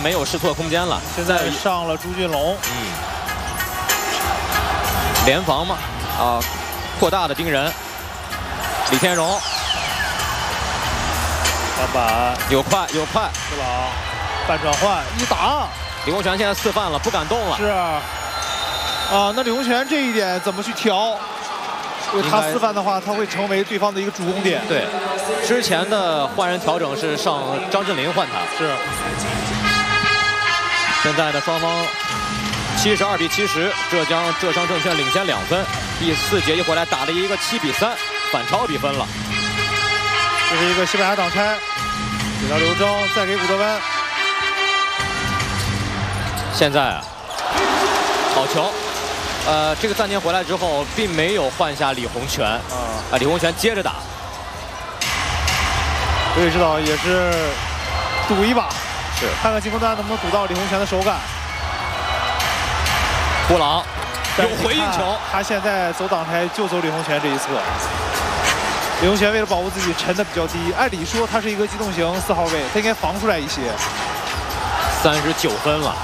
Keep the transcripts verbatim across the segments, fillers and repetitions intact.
没有试错空间了。 现在上了朱俊龙， 嗯，联防嘛，啊，扩大的盯人。李天荣， 篮板有快有快， 布朗半转换一打， 李洪权现在四犯了，不敢动了。 是啊，啊，那李洪权这一点怎么去调？因为他四犯的话，他会成为对方的一个主攻点。 对，之前的换人调整是上张镇麟换他， 是。 现在的双方七十二比七十，浙江浙商证券领先两分。第四节一回来打了一个七比三，反超比分了。 这是一个西班牙挡拆，给到刘铮，再给古德温。 现在啊，好球。呃，这个暂停回来之后，并没有换下李洪权啊，啊，李洪权接着打。 刘宇指导也是赌一把， 是看看进攻端能不能赌到李洪权的手感。 布朗有回应球， 他现在走挡拆就走李洪权这一侧。李洪权为了保护自己沉的比较低，按理说他是一个机动型四号位，他应该防出来一些。 三十九分了。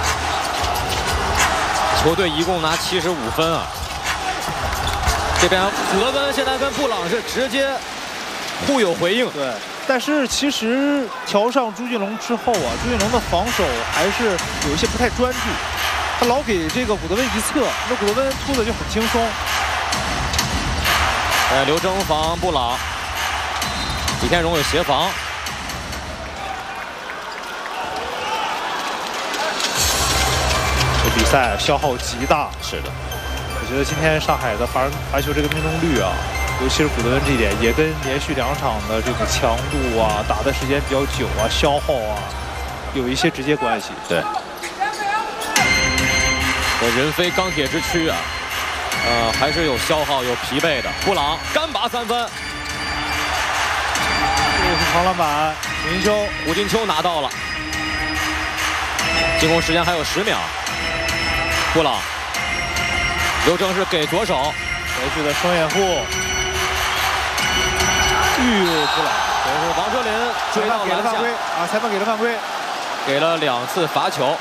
球队一共拿七十五分啊！这边古德温现在跟布朗是直接互有回应。 对，但是其实调上朱俊龙之后啊，朱俊龙的防守还是有一些不太专注，他老给这个古德温一侧，那古德温突的就很轻松。 呃，刘铮防布朗，李天荣有协防。 比赛消耗极大， 是的， 我觉得今天上海的罚罚球这个命中率啊，尤其是古德温这一点，也跟连续两场的这个强度啊、打的时间比较久啊、消耗啊，有一些直接关系。 对，这人非钢铁之躯啊，呃，还是有消耗、有疲惫的。布朗干拔三分， 这是长篮板，吴金秋， 吴金秋拿到了，进攻时间还有十秒。布朗，刘铮是给左手， 回去的双掩护，玉布朗， 这是王哲林追到篮下， 啊，裁判给了犯规， 给了两次罚球。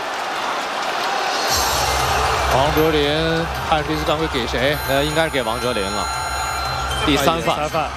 王哲林看这次犯规给谁？ 呃，应该是给王哲林了，第三犯。 三犯。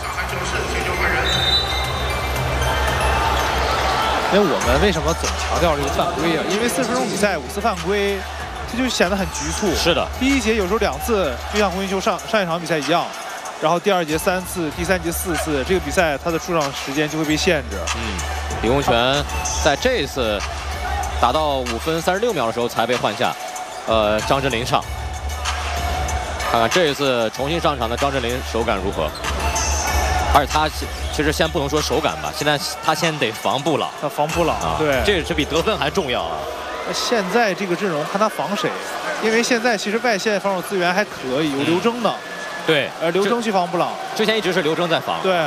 因为我们为什么总强调这个犯规啊？因为四十分钟比赛五次犯规。这就显得很局促。 是的， 第一节有时候两次，就像胡金秋上上一场比赛一样，然后第二节三次，第三节四次，这个比赛他的出场时间就会被限制。 嗯，李洪权在这一次打到五分三十六秒的时候才被换下，呃，张镇麟上。看看这一次重新上场的张镇麟手感如何？而且他其实先不能说手感吧，现在他先得防布朗。 他防布朗啊，对， 这是比得分还重要啊。 现在这个阵容看他防谁，因为现在其实外线防守资源还可以，有刘铮的， 对， 呃，刘铮去防布朗， 之前一直是刘铮在防， 对，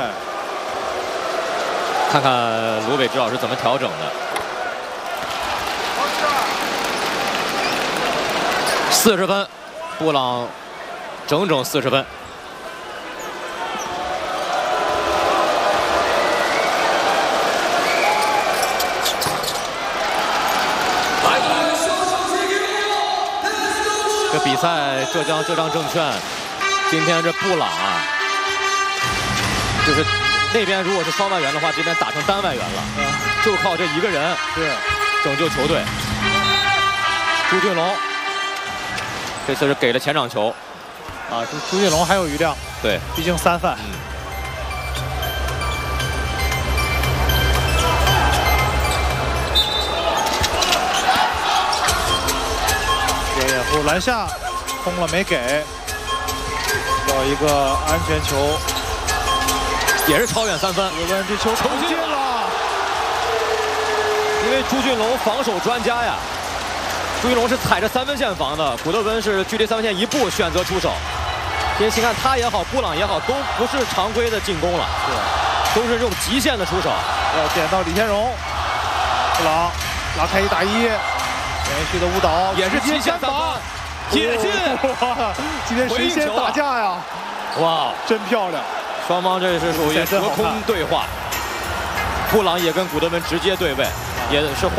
看看卢伟指导是怎么调整的。四十分，布朗整整四十分。这比赛，浙江浙江证券今天这布朗啊，就是那边如果是双外援的话，这边打成单外援了，嗯、就靠这一个人是拯救球队。朱俊龙这次是给了前场球， 啊，朱朱俊龙还有余量， 对， 毕竟三犯。嗯掩护篮下，空了没给，要一个安全球， 也是超远三分。 我问这球投进了， 因为朱俊龙防守专家呀，朱俊龙是踩着三分线防的，古德温是距离三分线一步选择出手。因为请看他也好，布朗也好，都不是常规的进攻了， 是， 都是这种极限的出手。 要点到李天荣，布朗拉开一打一。连续的误导， 也是极限三分，铁进！ 哇，今天神仙打架呀！ 哇， 真漂亮！ 双方这是属于隔空对话，布朗也跟古德温直接对位，也是。